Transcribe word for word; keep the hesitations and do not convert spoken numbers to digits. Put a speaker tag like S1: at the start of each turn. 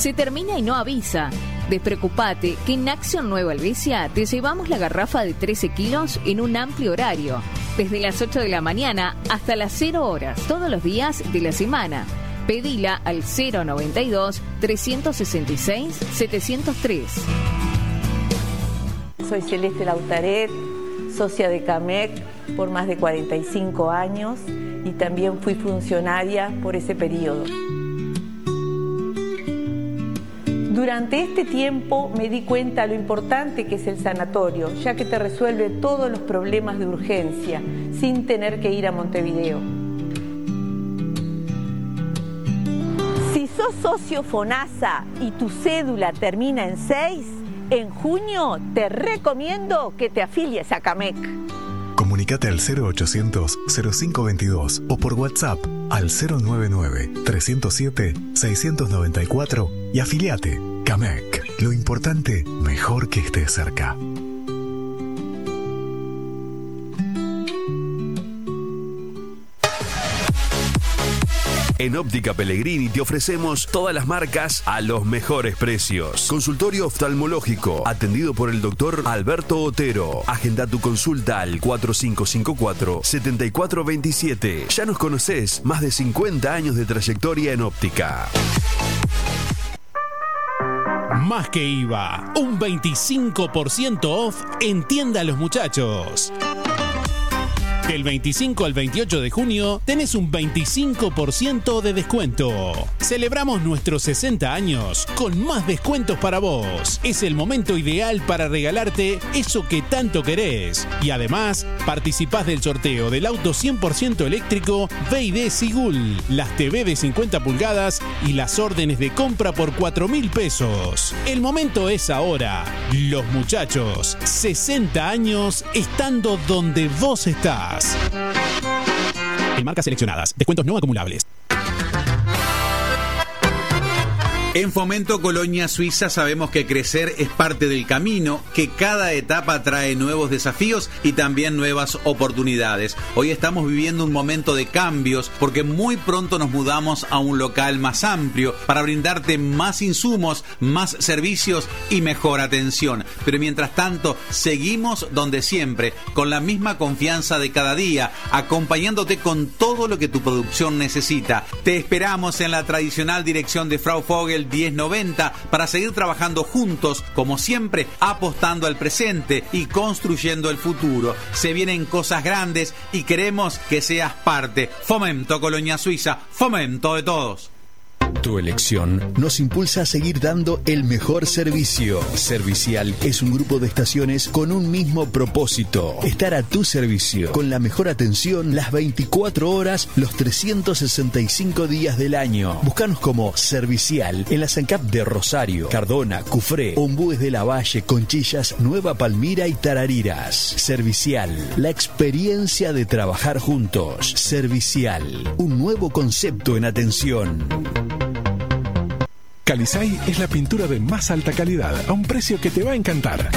S1: Se termina y no avisa. Despreocupate que en Acción Nueva Helvecia te llevamos la garrafa de trece kilos en un amplio horario, desde las ocho de la mañana hasta las cero horas, todos los días de la semana. Pedila al cero noventa y dos, trescientos sesenta y seis, setecientos tres.
S2: Soy Celeste Lautaret, socia de CAMEC por más de cuarenta y cinco años y también fui funcionaria por ese periodo. Durante este tiempo me di cuenta lo importante que es el sanatorio, ya que te resuelve todos los problemas de urgencia sin tener que ir a Montevideo. Si sos socio FONASA y tu cédula termina en seis, en junio te recomiendo que te afilies a CAMEC.
S3: Comunicate al cero ochocientos, cero cinco veintidós o por WhatsApp al cero noventa y nueve, trescientos siete, seiscientos noventa y cuatro y afiliate. CAMEC. Lo importante, mejor que estés cerca.
S4: En Óptica Pellegrini te ofrecemos todas las marcas a los mejores precios. Consultorio oftalmológico, atendido por el doctor Alberto Otero. Agenda tu consulta al cuatro cinco cinco cuatro, siete cuatro dos siete. Ya nos conocés, más de cincuenta años de trayectoria en óptica.
S5: Más que I V A, un veinticinco por ciento off en Tienda Los Muchachos. Del veinticinco al veintiocho de junio tenés un veinticinco por ciento de descuento. Celebramos nuestros sesenta años con más descuentos para vos. Es el momento ideal para regalarte eso que tanto querés. Y además, participás del sorteo del auto cien por ciento eléctrico B y D Sigul, las T V de cincuenta pulgadas y las órdenes de compra por cuatro mil pesos. El momento es ahora. Los Muchachos, sesenta años estando donde vos estás. En marcas seleccionadas, descuentos no acumulables.
S6: En Fomento Colonia Suiza sabemos que crecer es parte del camino, que cada etapa trae nuevos desafíos y también nuevas oportunidades. Hoy estamos viviendo un momento de cambios porque muy pronto nos mudamos a un local más amplio para brindarte más insumos, más servicios y mejor atención. Pero mientras tanto, seguimos donde siempre, con la misma confianza de cada día, acompañándote con todo lo que tu producción necesita. Te esperamos en la tradicional dirección de Frau Vogel diez noventa para seguir trabajando juntos, como siempre, apostando al presente y construyendo el futuro. Se vienen cosas grandes y queremos que seas parte. Fomento Colonia Suiza, fomento de todos.
S7: Tu elección nos impulsa a seguir dando el mejor servicio. Servicial es un grupo de estaciones con un mismo propósito: estar a tu servicio, con la mejor atención las veinticuatro horas, los trescientos sesenta y cinco días del año. Búscanos como Servicial en la SANCAP de Rosario, Cardona, Cufré, Ombúes de la Valle, Conchillas, Nueva Palmira y Tarariras. Servicial, la experiencia de trabajar juntos. Servicial, un nuevo concepto en atención.
S8: Calisay es la pintura de más alta calidad a un precio que te va a encantar.